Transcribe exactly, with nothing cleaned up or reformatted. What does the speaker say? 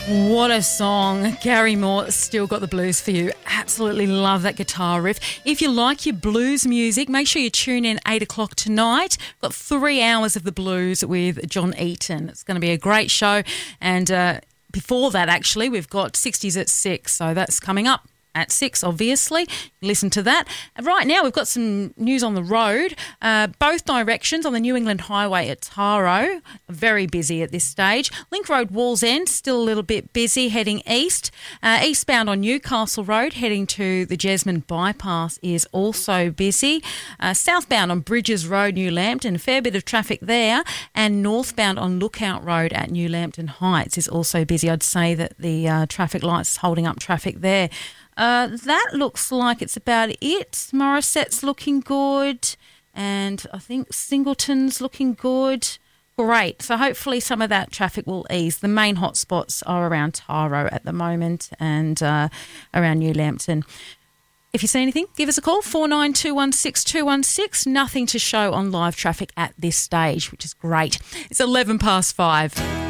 What a song. Gary Moore, Still Got the Blues for you. Absolutely love that guitar riff. If you like your blues music, make sure you tune in eight o'clock tonight. We've got three hours of the blues with John Eaton. It's going to be a great show. And uh, before that, actually, we've got sixties at six. So that's coming up at six, obviously. Listen to that. Right now, we've got some news on the road. Uh, both directions on the New England Highway at Taro, very busy at this stage. Link Road, Walls End, still a little bit busy heading east. Uh, eastbound on Newcastle Road, heading to the Jesmond Bypass is also busy. Uh, southbound on Bridges Road, New Lambton, a fair bit of traffic there. And northbound on Lookout Road at New Lambton Heights is also busy. I'd say that the uh, traffic lights holding up traffic there. Uh, that looks like it's about it. Morissette's looking good, and I think Singleton's looking good. Great. So hopefully some of that traffic will ease. The main hotspots are around Taro at the moment and uh, around New Lambton. If you see anything, give us a call, four nine two one six two one six. Nothing to show on live traffic at this stage, which is great. It's eleven past five.